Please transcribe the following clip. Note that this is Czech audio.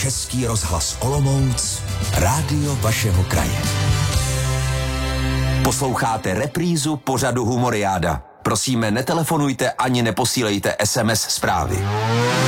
Český rozhlas Olomouc, rádio vašeho kraje. Posloucháte reprízu pořadu Humoriáda. Prosíme, netelefonujte ani neposílejte SMS zprávy.